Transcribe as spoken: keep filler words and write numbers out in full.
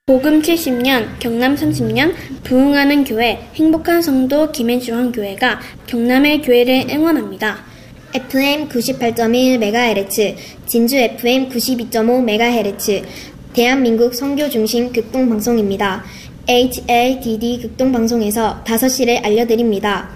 복음 칠십 년, 경남 삼십 년, 부흥하는 교회, 행복한 성도 김해중앙교회가 경남의 교회를 응원합니다. 에프엠 구십팔 점 일 메가헤르츠, 진주 에프엠 구십이 점 오 메가헤르츠, 대한민국 선교 중심 극동방송입니다. 에이치 에이 디 디 극동방송에서 다섯 시를 알려드립니다.